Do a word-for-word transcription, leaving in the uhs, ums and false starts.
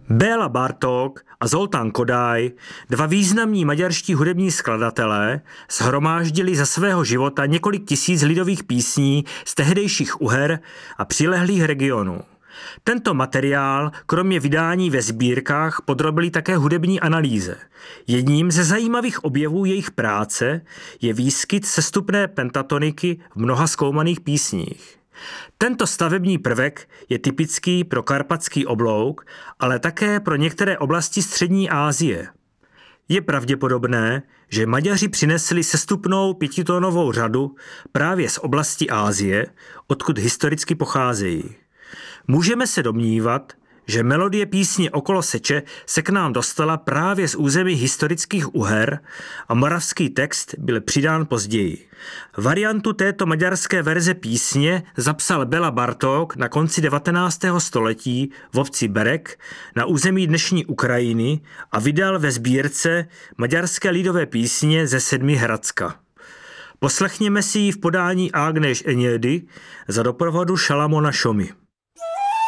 Béla Bartók a Zoltán Kodály, dva významní maďarští hudební skladatelé, shromáždili za svého života několik tisíc lidových písní z tehdejších Uher a přilehlých regionů. Tento materiál, kromě vydání ve sbírkách, podrobili také hudební analýze. Jedním ze zajímavých objevů jejich práce je výskyt sestupné pentatoniky v mnoha zkoumaných písních. Tento stavební prvek je typický pro karpatský oblouk, ale také pro některé oblasti střední Asie. Je pravděpodobné, že Maďaři přinesli sestupnou pětitónovou řadu právě z oblasti Asie, odkud historicky pocházejí. Můžeme se domnívat, že melodie písně Okolo seče se k nám dostala právě z území historických Uher a moravský text byl přidán později. Variantu této maďarské verze písně zapsal Béla Bartók na konci devatenáctého století v obci Berek na území dnešní Ukrajiny a vydal ve sbírce Maďarské lidové písně ze Sedmihradska. Poslechněme si ji v podání Ágnes Enyedy za doprovodu Šalamona Šomy.